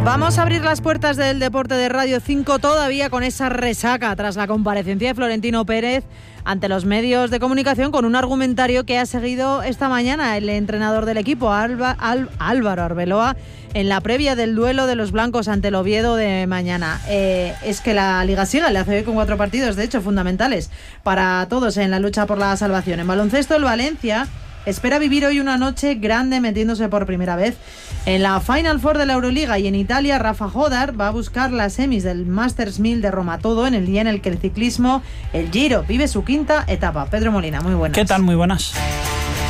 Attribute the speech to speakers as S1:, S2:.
S1: Vamos a abrir las puertas del deporte de Radio 5 todavía con esa resaca tras la comparecencia de Florentino Pérez ante los medios de comunicación con un argumentario que ha seguido esta mañana el entrenador del equipo, Álvaro Arbeloa, en la previa del duelo de los blancos ante el Oviedo de mañana. Es que la Liga sigue, le hace con 4 partidos, de hecho, fundamentales para todos en la lucha por la salvación. En baloncesto, el Valencia espera vivir hoy una noche grande metiéndose por primera vez en la Final Four de la Euroliga, y en Italia Rafa Jodar va a buscar las semis del Masters 1000 de Roma, todo en el día en el que el ciclismo, el Giro, vive su quinta etapa. Pedro Molina, muy buenas.
S2: ¿Qué tal? Muy buenas.